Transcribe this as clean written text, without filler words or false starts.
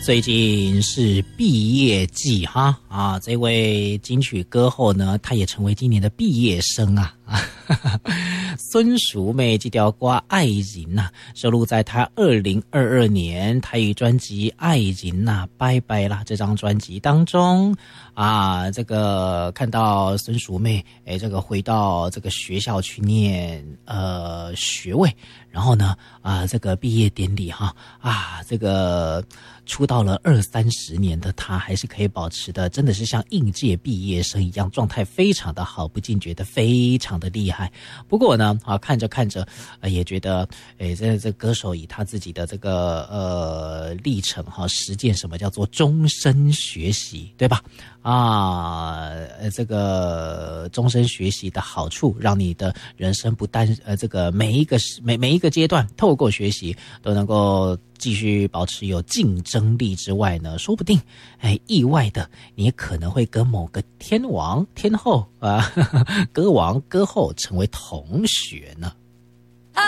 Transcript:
最近是毕业季哈啊，这位金曲歌后呢，她也成为今年的毕业生啊。孙淑媚这条歌《爱人》呐，收录在她2022年台语专辑《爱人》呐，拜拜啦这张专辑当中啊。这个看到孙淑媚这个回到这个学校去念学位，然后呢这个毕业典礼哈这个出道了20-30年的她还是可以保持的，真的是像应届毕业生一样，状态非常的好，不禁觉得非常的厉害。不过呢看着看着也觉得这歌手以他自己的这个历程实践什么叫做终身学习，对吧？这个终身学习的好处，让你的人生不但这个每一个阶段透过学习都能够继续保持有竞争力之外呢，说不定意外的你也可能会跟某个天王天后歌王歌后成为同学呢。